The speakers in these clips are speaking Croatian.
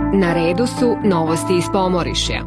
Na redu su novosti iz Pomorišja.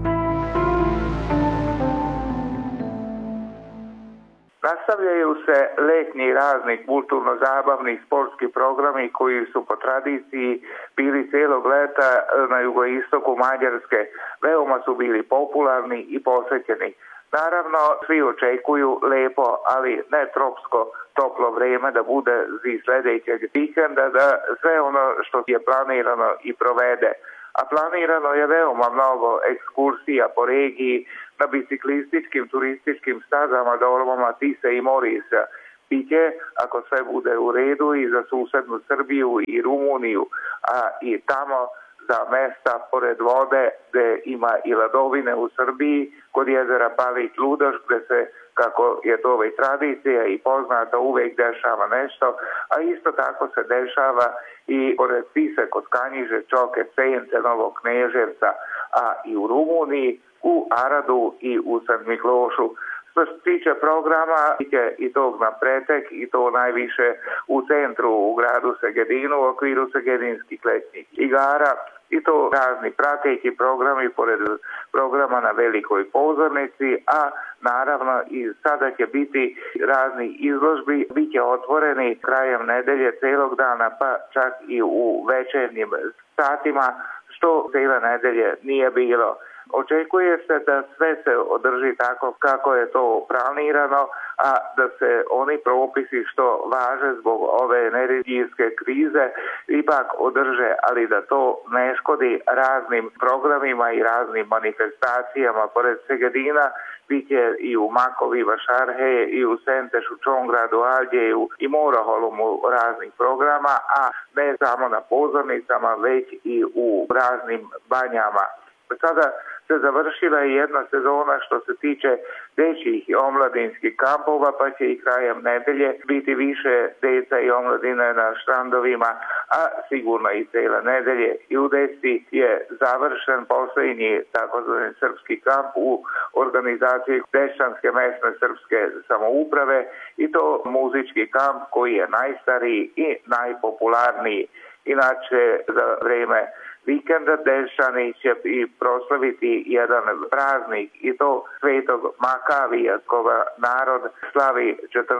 Nastavljaju se letnji razni kulturno-zabavni sportski programi koji su po tradiciji bili cijelog leta na jugoistoku Mađarske. Veoma su bili popularni i posvećeni. Naravno, svi očekuju lepo, ali ne tropsko toplo vrijeme da bude iz sljedećeg vikenda, da sve ono što je planirano i provede. A planirano je veoma mnogo ekskursija po regiji na biciklističkim, turističkim stazama, dolomama Tise i Morisa. Biće, ako sve bude u redu, i za susednu Srbiju i Rumuniju, a i tamo za mesta pored vode gdje ima i ladovine u Srbiji, kod jezera Palić Ludoš, gdje se, kako je to već tradicija i poznato, uvijek dešava nešto, a isto tako se dešava i pored Tise kod Kanjiže, Čoke, Sence, Novog Kneževca, a i u Rumuniji, u Aradu i u San Miklošu. Što se tiče programa, i tog na pretek, i to najviše u centru, u gradu Segedinu, u okviru Segedinskih letnjih igara, i to razni prateći programi pored programa na velikoj pozornici, a naravno i sada će biti razni izložbi, bit će otvoreni krajem nedelje celog dana, pa čak i u večernjim satima, što cijele nedelje nije bilo. Očekuje se da sve se održi tako kako je to planirano, a da se oni propisi što važe zbog ove energijske krize ipak održe, ali da to ne škodi raznim programima i raznim manifestacijama. Pored Segedina biće i u Makovi, Vašarheje, i u Sentešu, Čongradu, Alđeju i Moroholumu raznih programa, a ne samo na pozornicama, već i u raznim banjama. Sada se završila i jedna sezona što se tiče dečjih i omladinskih kampova, pa će i krajem nedelje biti više deca i omladine na štrandovima, a sigurno i cijela nedelje. I u Deci je završen posljednji takozvani srpski kamp u organizaciji Dečanske mesne srpske samouprave, i to muzički kamp koji je najstariji i najpopularniji. Inače, za vrijeme vikenda Dečani će i proslaviti jedan praznik, i to Svetog Makavija, koga narod slavi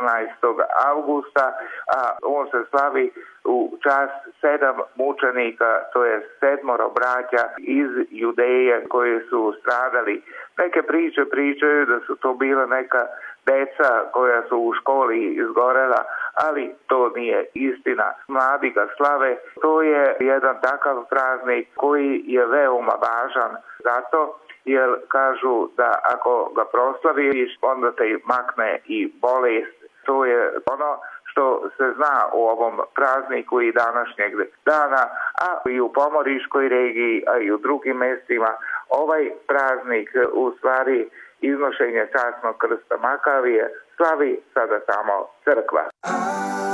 14. avgusta, a on se slavi u čast 7 mučenika, to je 7 braća iz Judeje koji su stradali. Neke priče pričaju da su to bila neka deca koja su u školi izgorela, ali to nije istina. Mladi ga slave. To je jedan takav praznik koji je veoma važan zato jer kažu da ako ga proslaviš, onda te makne i bolest. To je ono što se zna o ovom prazniku i današnjeg dana, a i u Pomoriškoj regiji, a i u drugim mjestima. Ovaj praznik, u stvari iznošenje časnog krsta Makavije, slavi sada samo crkva.